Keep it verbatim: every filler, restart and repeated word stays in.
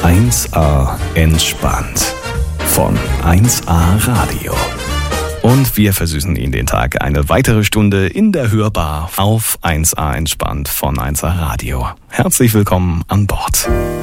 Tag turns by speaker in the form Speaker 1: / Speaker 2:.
Speaker 1: eins a entspannt von eins a Radio. Und wir versüßen Ihnen den Tag eine weitere Stunde in der Hörbar auf eins a entspannt von eins a Radio. Herzlich willkommen an Bord.